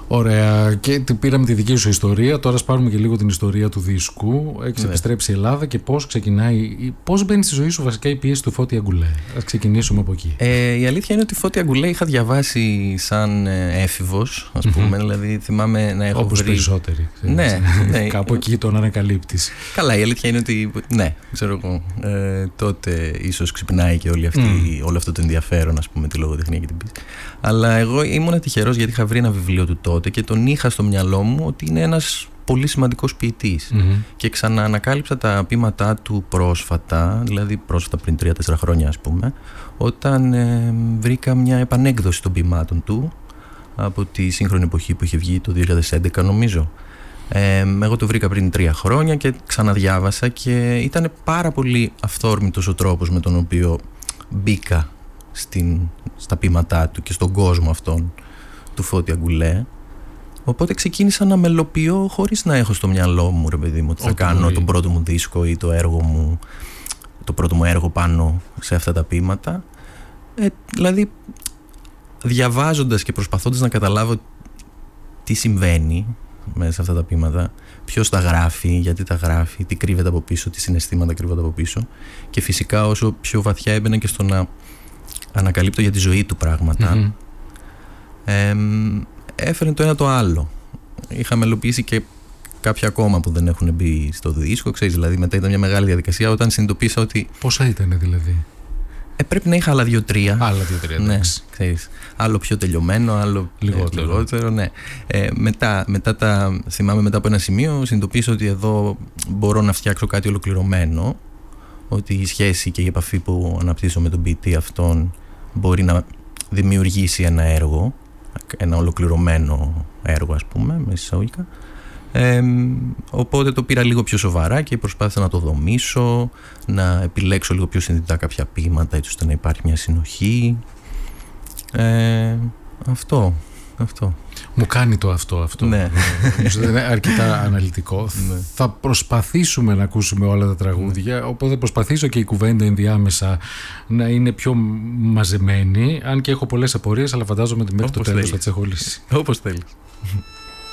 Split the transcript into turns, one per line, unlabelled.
Ωραία, και πήραμε τη δική σου ιστορία. Τώρα σπάρουμε και λίγο την ιστορία του δίσκου. Έχεις επιστρέψει η Ελλάδα και πώς ξεκινάει, πώς μπαίνει στη ζωή σου βασικά η πίεση του Φώτη Αγκουλέ? Ας ξεκινήσουμε από εκεί.
Η αλήθεια είναι ότι Φώτη Αγκουλέ είχα διαβάσει σαν έφηβος, ας πούμε. Δηλαδή θυμάμαι να έχω
όπως
βρει.
Περισσότεροι.
Ναι.
Κάπου εκεί τον ανακαλύπτεις.
Καλά, η αλήθεια είναι ότι. Ναι, ξέρω εγώ. Τότε ίσως ξυπνάει και όλο αυτό το ενδιαφέρον, ας πούμε, τη λογοτεχνία και την πίστη. Αλλά εγώ ήμουν τυχερός γιατί είχα βρει ένα βιβλίο του τότε και τον είχα στο μυαλό μου ότι είναι ένας πολύ σημαντικός ποιητής. Και ξαναανακάλυψα τα ποίηματά του πρόσφατα, δηλαδή πρόσφατα πριν 3-4 χρόνια, ας πούμε, όταν βρήκα μια επανέκδοση των ποιμάτων του από τη σύγχρονη εποχή που είχε βγει το 2011, νομίζω. Εγώ το βρήκα πριν 3 χρόνια και ξαναδιάβασα και ήταν πάρα πολύ αυθόρμητος ο τρόπος με τον οποίο μπήκα στα ποίηματά του και στον κόσμο αυτόν του Φώτη Αγκουλέ. Οπότε ξεκίνησα να μελοποιώ χωρίς να έχω στο μυαλό μου, ρε παιδί μου, ότι θα κάνω τον πρώτο μου δίσκο ή το πρώτο μου έργο πάνω σε αυτά τα ποίηματα. Δηλαδή διαβάζοντας και προσπαθώντας να καταλάβω τι συμβαίνει μέσα σε αυτά τα ποίηματα, ποιος τα γράφει, γιατί τα γράφει, τι κρύβεται από πίσω, τι συναισθήματα κρύβονται από πίσω, και φυσικά όσο πιο βαθιά έμπαινα και στο να ανακαλύπτω για τη ζωή του πράγματα, έφερε το ένα το άλλο. Είχα μελοποιήσει και κάποια ακόμα που δεν έχουν μπει στο δίσκο, ξέρεις, δηλαδή μετά ήταν μια μεγάλη διαδικασία όταν συνειδητοποίησα ότι.
Πόσα ήταν δηλαδή?
Πρέπει να είχα άλλα 2-3.
Άλλα 2-3,
ναι, ξέρεις. Άλλο πιο τελειωμένο, άλλο λιγότερο, ναι. Θυμάμαι μετά από ένα σημείο συνειδητοποίησα ότι εδώ μπορώ να φτιάξω κάτι ολοκληρωμένο, ότι η σχέση και η επαφή που αναπτύσσω με τον ποιητή αυτόν μπορεί να δημιουργήσει ένα έργο, ένα ολοκληρωμένο έργο, ας πούμε, με εισαγωγικά. Οπότε το πήρα λίγο πιο σοβαρά και προσπάθησα να το δομήσω, να επιλέξω λίγο πιο συνειδητά κάποια ποίηματα έτσι ώστε να υπάρχει μια συνοχή. Αυτό.
Μου κάνει το αυτό.
Ναι.
Δεν είναι αρκετά αναλυτικό. Θα προσπαθήσουμε να ακούσουμε όλα τα τραγούδια, οπότε προσπαθήσω και η κουβέντα ενδιάμεσα να είναι πιο μαζεμένη, αν και έχω πολλές απορίες, αλλά φαντάζομαι ότι μέχρι το τέλος θα τις έχω λύσει.
Όπως θέλεις.